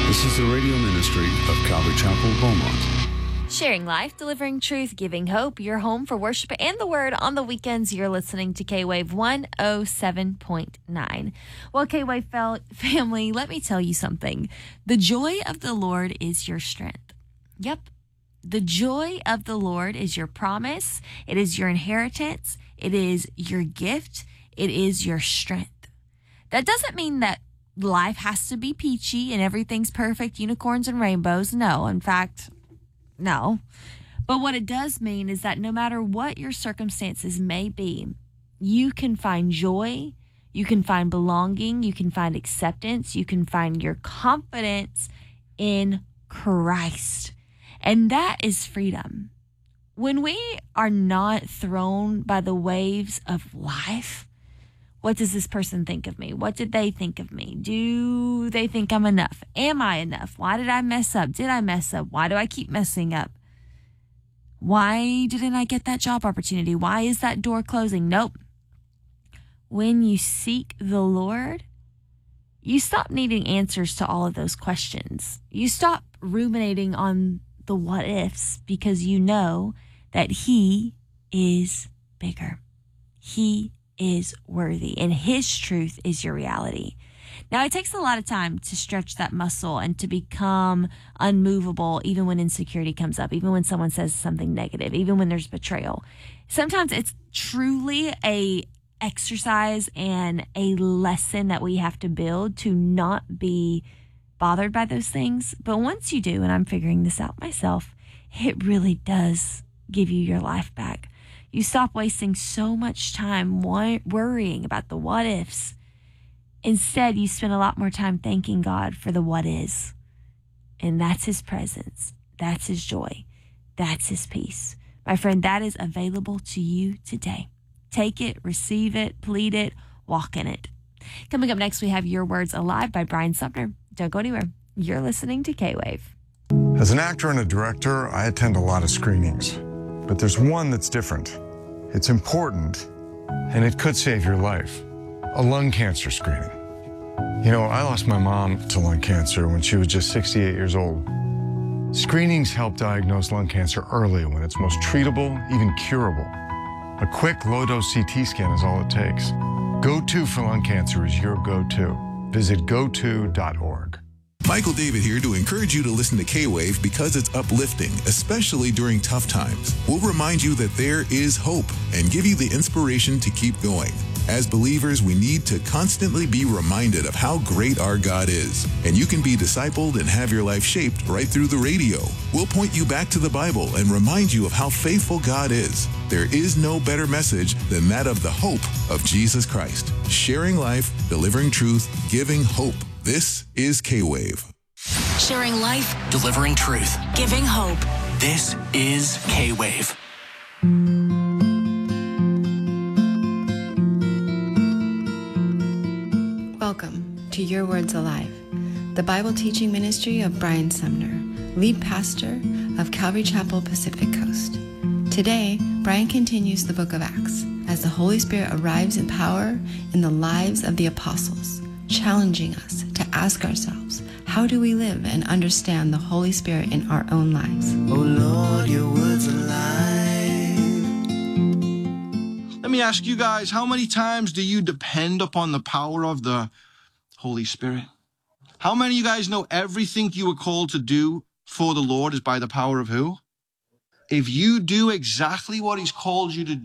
This is the radio ministry of Calvary Chapel, Beaumont. Sharing life, delivering truth, giving hope. Your home for worship and the word on the weekends. You're listening to K-Wave 107.9. Well, K-Wave family, let me tell you something. The joy of the Lord is your strength. Yep. The joy of the Lord is your promise. It is your inheritance. It is your gift. It is your strength. That doesn't mean that life has to be peachy and everything's perfect, unicorns and rainbows. No, in fact, no. But what it does mean is that no matter what your circumstances may be, you can find joy, you can find belonging, you can find acceptance, you can find your confidence in Christ. And that is freedom. When we are not thrown by the waves of life, what does this person think of me? What did they think of me? Do they think I'm enough? Am I enough? Why did I mess up? Did I mess up? Why do I keep messing up? Why didn't I get that job opportunity? Why is that door closing? Nope. When you seek the Lord, you stop needing answers to all of those questions. You stop ruminating on the what ifs because you know that He is bigger. He is worthy, and His truth is your reality. Now, it takes a lot of time to stretch that muscle and to become unmovable, even when insecurity comes up, even when someone says something negative, even when there's betrayal. Sometimes it's truly a exercise and a lesson that we have to build to not be bothered by those things. But once you do, and I'm figuring this out myself, it really does give you your life back. You stop wasting so much time worrying about the what ifs. Instead, you spend a lot more time thanking God for the what is. And that's His presence. That's His joy. That's His peace. My friend, that is available to you today. Take it, receive it, plead it, walk in it. Coming up next, we have Your Words Alive by Brian Sumner. Don't go anywhere. You're listening to K-Wave. As an actor and a director, I attend a lot of screenings. But there's one that's different. It's important, and it could save your life. A lung cancer screening. You know, I lost my mom to lung cancer when she was just 68 years old. Screenings help diagnose lung cancer early when it's most treatable, even curable. A quick low-dose CT scan is all it takes. Go-To for lung cancer is your go-to. Visit goto.org. Michael David here to encourage you to listen to K-Wave because it's uplifting, especially during tough times. We'll remind you that there is hope and give you the inspiration to keep going. As believers, we need to constantly be reminded of how great our God is. And you can be discipled and have your life shaped right through the radio. We'll point you back to the Bible and remind you of how faithful God is. There is no better message than that of the hope of Jesus Christ. Sharing life, delivering truth, giving hope. This is K-Wave. Sharing life, delivering truth, giving hope. This is K-Wave. Welcome to Your Words Alive, the Bible teaching ministry of Brian Sumner, lead pastor of Calvary Chapel, Pacific Coast. Today, Brian continues the book of Acts as the Holy Spirit arrives in power in the lives of the apostles, challenging us to ask ourselves, how do we live and understand the Holy Spirit in our own lives? Oh Lord, your word's alive. Let me ask you guys, how many times do you depend upon the power of the Holy Spirit? How many of you guys know everything you were called to do for the Lord is by the power of who? If you do exactly what He's called you to